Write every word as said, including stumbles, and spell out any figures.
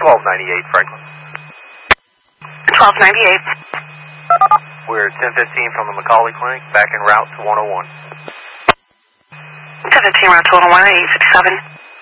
twelve ninety-eight, Franklin. twelve ninety-eight. We're ten fifteen from the McCauley Clinic, back en route to one oh one. ten fifteen route to one oh one, eight six seven.